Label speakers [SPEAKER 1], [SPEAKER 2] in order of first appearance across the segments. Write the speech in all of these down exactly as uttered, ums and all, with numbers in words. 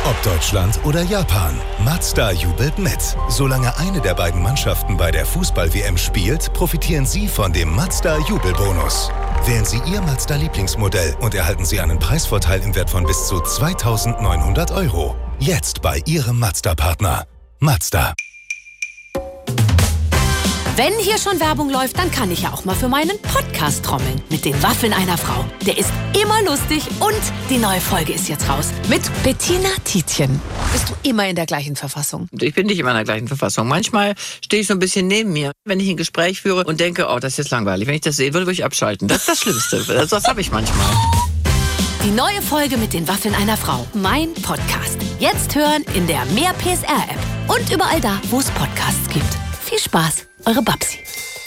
[SPEAKER 1] Ob Deutschland oder Japan, Mazda jubelt mit. Solange eine der beiden Mannschaften bei der Fußball-W M spielt, profitieren Sie von dem Mazda-Jubelbonus. Wählen Sie Ihr Mazda-Lieblingsmodell und erhalten Sie einen Preisvorteil im Wert von bis zu zweitausendneunhundert Euro. Jetzt bei Ihrem Mazda-Partner. Mazda.
[SPEAKER 2] Wenn hier schon Werbung läuft, dann kann ich ja auch mal für meinen Podcast trommeln. Mit den Waffeln einer Frau. Der ist immer lustig und die neue Folge ist jetzt raus. Mit Bettina Tietjen. Bist du immer in der gleichen Verfassung?
[SPEAKER 3] Ich bin nicht immer in der gleichen Verfassung. Manchmal stehe ich so ein bisschen neben mir, wenn ich ein Gespräch führe und denke, oh, das ist jetzt langweilig. Wenn ich das sehen würde, würde ich abschalten. Das ist das Schlimmste. Das, das habe ich manchmal.
[SPEAKER 2] Die neue Folge mit den Waffeln einer Frau. Mein Podcast. Jetzt hören in der Mehr P S R-App. Und überall da, wo es Podcasts gibt. Viel Spaß. Eure Babsi.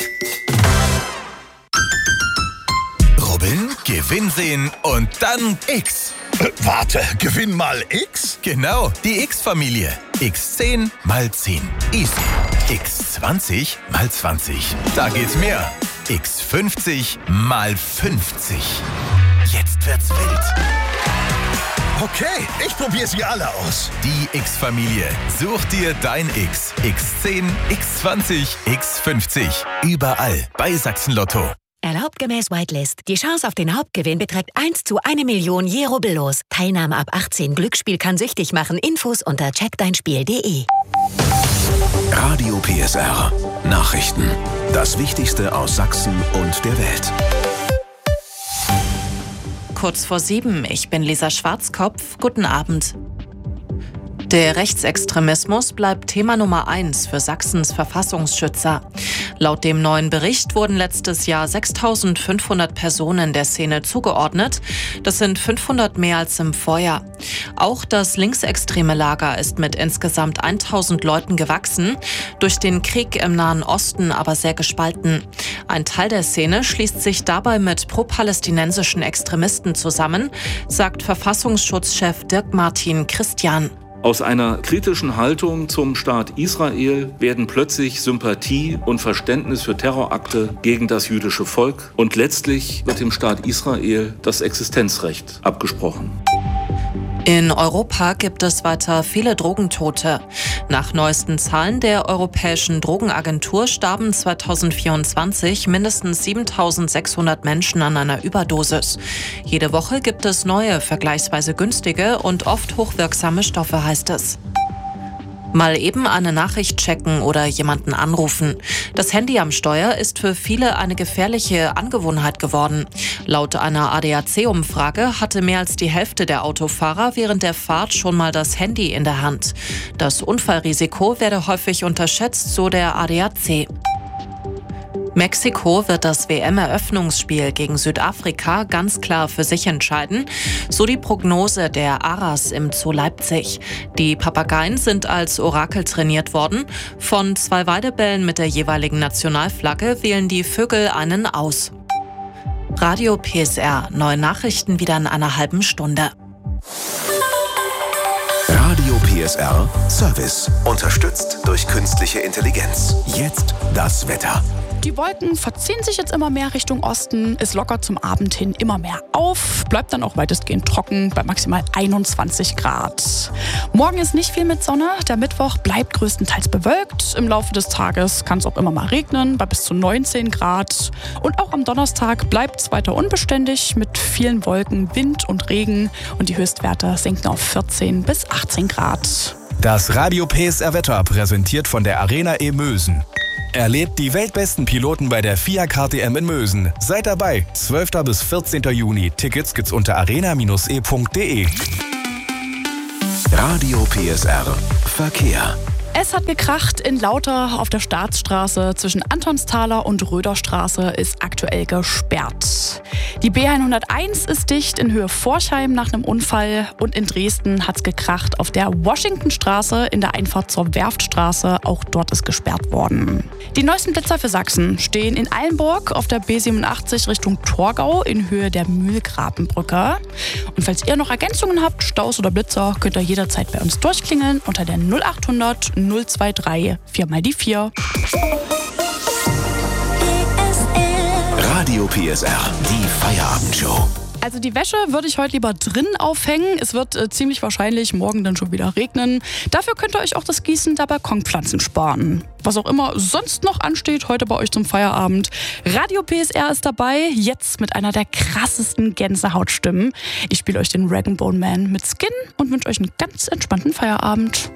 [SPEAKER 1] Rubbeln, Gewinn sehen und dann X.
[SPEAKER 4] Äh, warte, Gewinn mal X?
[SPEAKER 1] Genau, die X-Familie. X zehn mal zehn. Easy. X zwanzig mal zwanzig. Da geht's mehr. X fünfzig mal fünfzig. Jetzt wird's wild.
[SPEAKER 4] Okay, ich probiere sie alle aus.
[SPEAKER 1] Die X-Familie. Such dir dein X. X zehn, X zwanzig, X fünfzig. Überall bei Sachsen Lotto.
[SPEAKER 5] Erlaubt gemäß Whitelist. Die Chance auf den Hauptgewinn beträgt eins zu eine Million je rubbellos. Teilnahme ab achtzehn. Glücksspiel kann süchtig machen. Infos unter check dein spiel punkt de.
[SPEAKER 6] Radio P S R. Nachrichten. Das Wichtigste aus Sachsen und der Welt.
[SPEAKER 7] Kurz vor sieben, ich bin Lisa Schwarzkopf. Guten Abend. Der Rechtsextremismus bleibt Thema Nummer eins für Sachsens Verfassungsschützer. Laut dem neuen Bericht wurden letztes Jahr sechstausendfünfhundert Personen der Szene zugeordnet. Das sind fünfhundert mehr als im Vorjahr. Auch das linksextreme Lager ist mit insgesamt tausend Leuten gewachsen, durch den Krieg im Nahen Osten aber sehr gespalten. Ein Teil der Szene schließt sich dabei mit pro-palästinensischen Extremisten zusammen, sagt Verfassungsschutzchef Dirk Martin Christian.
[SPEAKER 8] Aus einer kritischen Haltung zum Staat Israel werden plötzlich Sympathie und Verständnis für Terrorakte gegen das jüdische Volk und letztlich wird dem Staat Israel das Existenzrecht abgesprochen.
[SPEAKER 7] In Europa gibt es weiter viele Drogentote. Nach neuesten Zahlen der Europäischen Drogenagentur starben zweitausendvierundzwanzig mindestens siebentausendsechshundert Menschen an einer Überdosis. Jede Woche gibt es neue, vergleichsweise günstige und oft hochwirksame Stoffe, heißt es. Mal eben eine Nachricht checken oder jemanden anrufen. Das Handy am Steuer ist für viele eine gefährliche Angewohnheit geworden. Laut einer A D A C-Umfrage hatte mehr als die Hälfte der Autofahrer während der Fahrt schon mal das Handy in der Hand. Das Unfallrisiko werde häufig unterschätzt, so der A D A C. Mexiko wird das W M-Eröffnungsspiel gegen Südafrika ganz klar für sich entscheiden, so die Prognose der Aras im Zoo Leipzig. Die Papageien sind als Orakel trainiert worden. Von zwei Weidebällen mit der jeweiligen Nationalflagge wählen die Vögel einen aus. Radio P S R, neue Nachrichten wieder in einer halben Stunde.
[SPEAKER 6] Radio P S R Service. Unterstützt durch künstliche Intelligenz. Jetzt das Wetter.
[SPEAKER 9] Die Wolken verziehen sich jetzt immer mehr Richtung Osten, es lockert zum Abend hin immer mehr auf, bleibt dann auch weitestgehend trocken bei maximal einundzwanzig Grad. Morgen ist nicht viel mit Sonne, der Mittwoch bleibt größtenteils bewölkt. Im Laufe des Tages kann es auch immer mal regnen bei bis zu neunzehn Grad. Und auch am Donnerstag bleibt es weiter unbeständig mit vielen Wolken, Wind und Regen und die Höchstwerte sinken auf vierzehn bis achtzehn Grad.
[SPEAKER 10] Das Radio P S R Wetter präsentiert von der Arena E Mösen. Erlebt die weltbesten Piloten bei der F I A K T M in Mösen. Seid dabei, zwölfter bis vierzehnter Juni. Tickets gibt's unter arena Bindestrich e punkt de.
[SPEAKER 6] Radio P S R Verkehr.
[SPEAKER 9] Es hat gekracht in Lauter auf der Staatsstraße zwischen Antonsthaler und Röderstraße ist aktuell gesperrt. Die B hunderteins ist dicht in Höhe Forchheim nach einem Unfall und in Dresden hat es gekracht auf der Washingtonstraße in der Einfahrt zur Werftstraße. Auch dort ist gesperrt worden. Die neuesten Blitzer für Sachsen stehen in Eilenburg auf der B siebenundachtzig Richtung Torgau in Höhe der Mühlgrabenbrücke. Und falls ihr noch Ergänzungen habt, Staus oder Blitzer, könnt ihr jederzeit bei uns durchklingeln unter der null achthundert null zwei drei vier mal die vier.
[SPEAKER 6] Radio P S R, die Feierabendshow.
[SPEAKER 9] Also die Wäsche würde ich heute lieber drin aufhängen. Es wird äh, ziemlich wahrscheinlich morgen dann schon wieder regnen. Dafür könnt ihr euch auch das Gießen der Balkonpflanzen sparen. Was auch immer sonst noch ansteht heute bei euch zum Feierabend. Radio P S R ist dabei, jetzt mit einer der krassesten Gänsehautstimmen. Ich spiele euch den Rag and Bone Man mit Skin und wünsche euch einen ganz entspannten Feierabend.